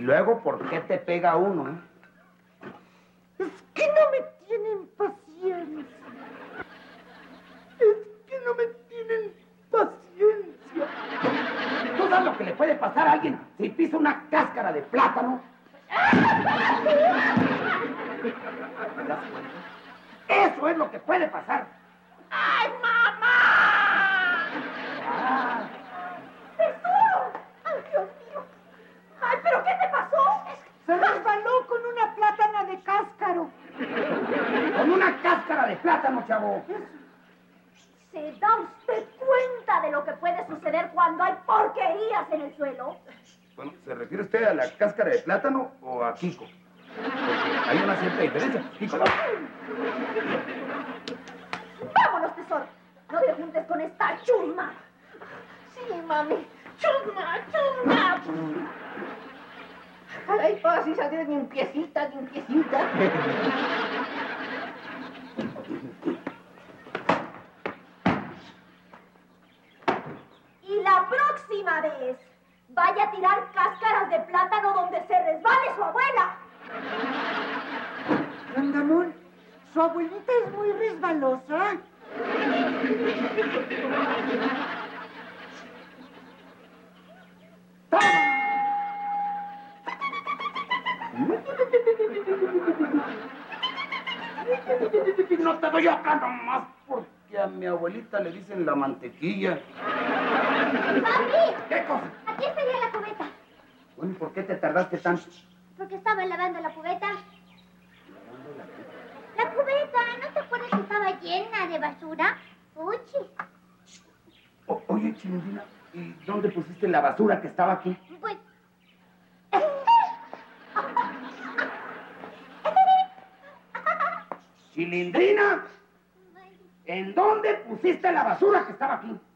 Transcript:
luego, ¿por qué te pega uno, Es que no me tienen paciencia. Es que no me tienen paciencia. ¿Tú sabes lo que le puede pasar a alguien si pisa una cáscara de plátano? ¿Te das cuenta? Eso es lo que puede pasar. ¡Ay, mamá! ¡Tesoro! ¡Ay, Dios mío! ¡Ay, pero qué te pasó! Se resbaló con una plátana de cáscaro. Con una cáscara de plátano, chavo. ¿Se da usted cuenta de lo que puede suceder cuando hay porquerías en el suelo? Bueno, ¿se refiere usted a la cáscara de plátano o a Kiko? Porque hay una cierta diferencia. Kiko, no. ¡Vámonos, tesoro! No te juntes con esta chusma. Sí, mami. Chusma, chusma. Ay, pues así saldría limpiecita, limpiecita. Y la próxima vez, vaya a tirar cáscaras de plátano donde se resbale su abuela. Rondamón, su abuelita es muy resbalosa. No te doy acá nomás porque a mi abuelita le dicen la mantequilla. ¡Papi! ¿Qué cosa? Aquí estaría la cubeta. Bueno, ¿y por qué te tardaste tanto? Porque estaba lavando la cubeta. La cubeta, ¿no te acuerdas que estaba llena de basura? Uchi. Oye, Chilindrina, ¿y dónde pusiste la basura que estaba aquí? Pues... Chilindrina, ¿en dónde pusiste la basura que estaba aquí?